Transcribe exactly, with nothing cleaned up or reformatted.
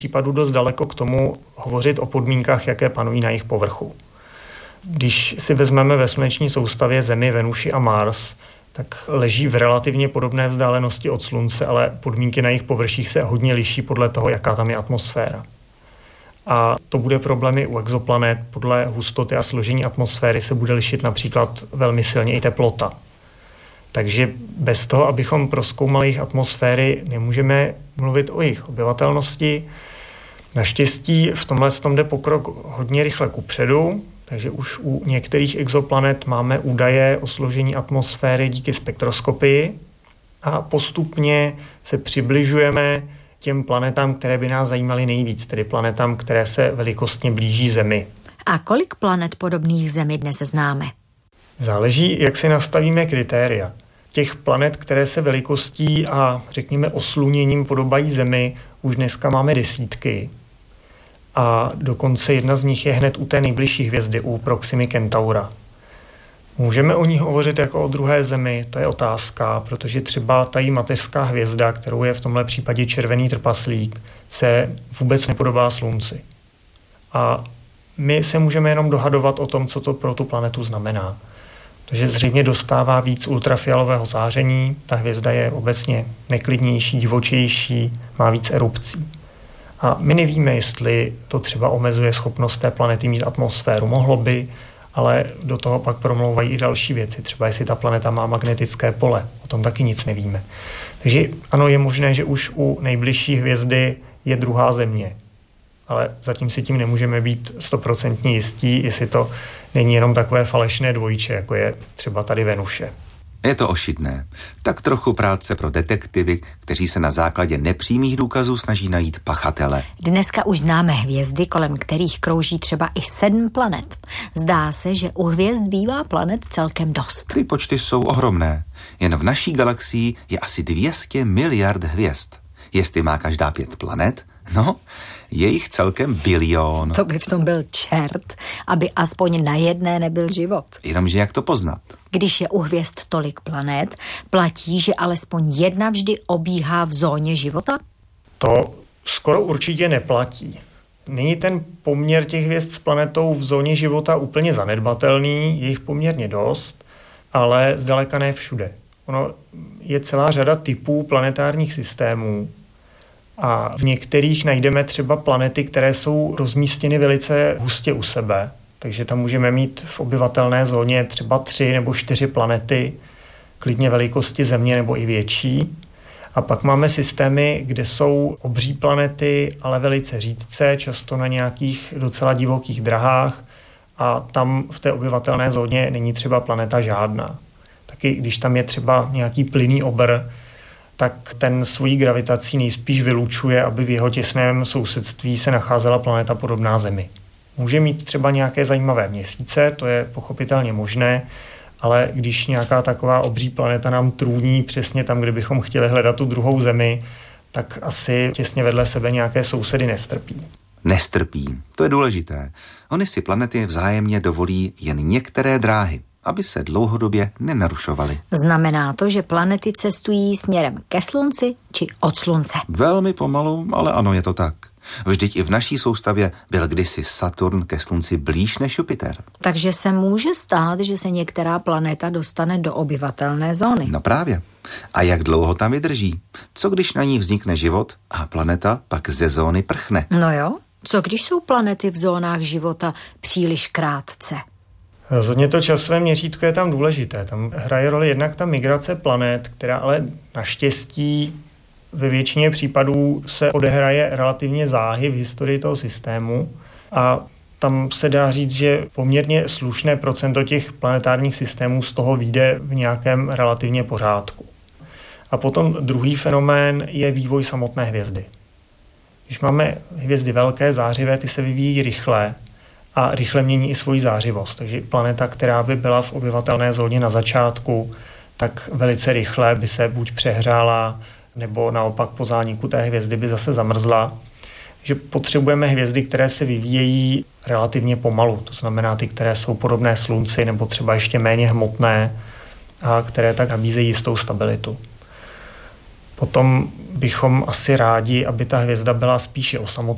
případu dost daleko k tomu hovořit o podmínkách, jaké panují na jejich povrchu. Když si vezmeme ve sluneční soustavě Zemi, Venuši a Mars, tak leží v relativně podobné vzdálenosti od Slunce, ale podmínky na jejich površích se hodně liší podle toho, jaká tam je atmosféra. A to bude problémy u exoplanet. Podle hustoty a složení atmosféry se bude lišit například velmi silně i teplota. Takže bez toho, abychom prozkoumali jejich atmosféry, nemůžeme mluvit o jejich obyvatelnosti. Naštěstí v tomhle tom jde pokrok hodně rychle kupředu, takže už u některých exoplanet máme údaje o složení atmosféry díky spektroskopii a postupně se přibližujeme těm planetám, které by nás zajímaly nejvíc, tedy planetám, které se velikostně blíží Zemi. A kolik planet podobných Zemi dnes známe? Záleží, jak si nastavíme kritéria. Těch planet, které se velikostí a řekněme osluněním podobají Zemi, už dneska máme desítky. A dokonce jedna z nich je hned u té nejbližší hvězdy, u Proximy Centaura. Můžeme o ní hovořit jako o druhé Zemi, to je otázka, protože třeba ta jí mateřská hvězda, kterou je v tomhle případě červený trpaslík, se vůbec nepodobá Slunci. A my se můžeme jenom dohadovat o tom, co to pro tu planetu znamená. Takže zřejmě dostává víc ultrafialového záření, ta hvězda je obecně neklidnější, divočejší, má víc erupcí. A my nevíme, jestli to třeba omezuje schopnost té planety mít atmosféru. Mohlo by, ale do toho pak promlouvají i další věci. Třeba jestli ta planeta má magnetické pole. O tom taky nic nevíme. Takže ano, je možné, že už u nejbližší hvězdy je druhá Země. Ale zatím si tím nemůžeme být stoprocentně jistí, jestli to není jenom takové falešné dvojče, jako je třeba tady Venuše. Je to ošidné. Tak trochu práce pro detektivy, kteří se na základě nepřímých důkazů snaží najít pachatele. Dneska už známe hvězdy, kolem kterých krouží třeba i sedm planet. Zdá se, že u hvězd bývá planet celkem dost. Ty počty jsou ohromné. Jen v naší galaxii je asi dvě stě miliard hvězd. Jestli má každá pět planet, no, je jich celkem bilion. To by v tom byl čert, aby aspoň na jedné nebyl život. Jenomže jak to poznat? Když je u hvězd tolik planet, platí, že alespoň jedna vždy obíhá v zóně života? To skoro určitě neplatí. Není ten poměr těch hvězd s planetou v zóně života úplně zanedbatelný, je jich poměrně dost, ale zdaleka ne všude. Ono je celá řada typů planetárních systémů, a v některých najdeme třeba planety, které jsou rozmístěny velice hustě u sebe. Takže tam můžeme mít v obyvatelné zóně třeba tři nebo čtyři planety, klidně velikosti Země nebo i větší. A pak máme systémy, kde jsou obří planety, ale velice řídce, často na nějakých docela divokých drahách. A tam v té obyvatelné zóně není třeba planeta žádná. Taky když tam je třeba nějaký plynný obr, tak ten svojí gravitací nejspíš vylučuje, aby v jeho těsném sousedství se nacházela planeta podobná Zemi. Může mít třeba nějaké zajímavé měsíce, to je pochopitelně možné, ale když nějaká taková obří planeta nám trůní přesně tam, kde bychom chtěli hledat tu druhou Zemi, tak asi těsně vedle sebe nějaké sousedy nestrpí. Nestrpí, to je důležité. Ony si planety vzájemně dovolí jen některé dráhy, aby se dlouhodobě nenarušovaly. Znamená to, že planety cestují směrem ke Slunci či od Slunce? Velmi pomalu, ale ano, je to tak. Vždyť i v naší soustavě byl kdysi Saturn ke Slunci blíž než Jupiter. Takže se může stát, že se některá planeta dostane do obyvatelné zóny. No právě. A jak dlouho tam vydrží? Co když na ní vznikne život a planeta pak ze zóny prchne? No jo, co když jsou planety v zónách života příliš krátce? Rozhodně to časové měřítko je tam důležité. Tam hraje roli jednak ta migrace planet, která ale naštěstí ve většině případů se odehraje relativně záhy v historii toho systému a tam se dá říct, že poměrně slušné procento těch planetárních systémů z toho vyjde v nějakém relativně pořádku. A potom druhý fenomén je vývoj samotné hvězdy. Když máme hvězdy velké, zářivé, ty se vyvíjí rychle a rychle mění i svoji zářivost. Takže planeta, která by byla v obyvatelné zóně na začátku, tak velice rychle by se buď přehrála, nebo naopak po zániku té hvězdy by zase zamrzla. Takže potřebujeme hvězdy, které se vyvíjejí relativně pomalu. To znamená ty, které jsou podobné Slunci nebo třeba ještě méně hmotné a které tak nabízejí jistou stabilitu. Potom bychom asi rádi, aby ta hvězda byla spíše osamocená,